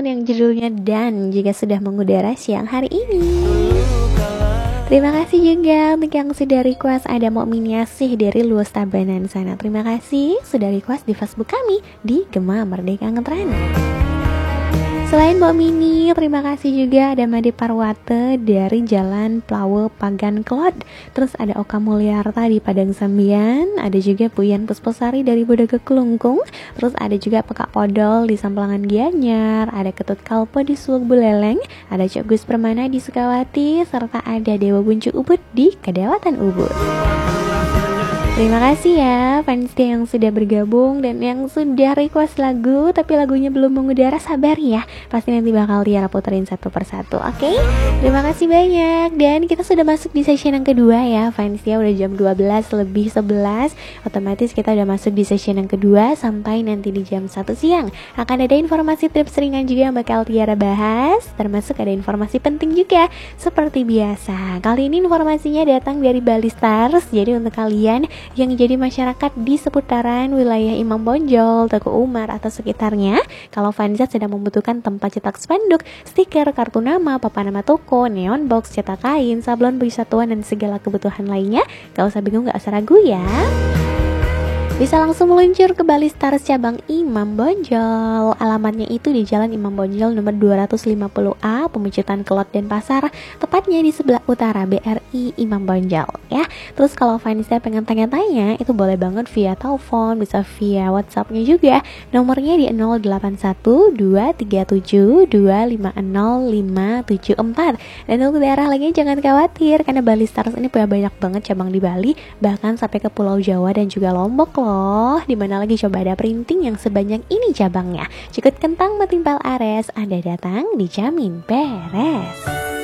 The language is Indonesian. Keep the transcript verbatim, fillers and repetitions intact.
yang judulnya Dan jika sudah mengudara siang hari ini. Terima kasih juga untuk yang sudah request. Ada Mukminiasih dari Luas Tabanan sana. Terima kasih sudah request di Facebook kami di Gema Merdeka Ngetren. Selain Mbak Mini, terima kasih juga ada Made Parwate dari Jalan Plawe Pagan Klot. Terus ada Oka Mulyarta di Padang Sambian. Ada juga Puyan Pusposari dari Bodaga Kelungkung. Terus ada juga Pekak Podol di Sampelangan Gianyar. Ada Ketut Kalpo di Suweg Buleleng. Ada Cok Gus Permana di Sukawati. Serta ada Dewa Buncu Ubud di Kedawatan Ubud. Terima kasih ya fans yang sudah bergabung dan yang sudah request lagu tapi lagunya belum mengudara, sabar ya. Pasti nanti bakal Tiara puterin satu persatu, oke? Okay? Terima kasih banyak dan kita sudah masuk di session yang kedua ya fans ya. Udah jam dua belas lebih sebelas, otomatis kita udah masuk di session yang kedua sampai nanti di jam satu siang. Akan ada informasi tips ringan juga yang bakal Tiara bahas, termasuk ada informasi penting juga seperti biasa. Kali ini informasinya datang dari Bali Stars. Jadi untuk kalian yang jadi masyarakat di seputaran wilayah Imam Bonjol, Teguh Umar atau sekitarnya, kalau Fanzat sedang membutuhkan tempat cetak spanduk, stiker, kartu nama, papan nama toko, neon box, cetak kain, sablon persatuan dan segala kebutuhan lainnya, gak usah bingung, gak usah ragu ya. Bisa langsung meluncur ke Bali Stars cabang Imam Bonjol. Alamatnya itu di Jalan Imam Bonjol nomor dua ratus lima puluh A, Pemecutan Kelot Denpasar, tepatnya di sebelah utara B R I Imam Bonjol ya. Terus kalau fansnya pengen tanya-tanya, itu boleh banget via telepon, bisa via WhatsAppnya juga. Nomornya di nol delapan satu dua tiga tujuh dua lima nol lima tujuh empat. Dan untuk daerah lainnya jangan khawatir, karena Bali Stars ini punya banyak banget cabang di Bali, bahkan sampai ke Pulau Jawa dan juga Lombok loh. Dimana lagi coba ada printing yang sebanyak ini cabangnya. Cikut kentang metimpal ares, Anda datang dijamin beres.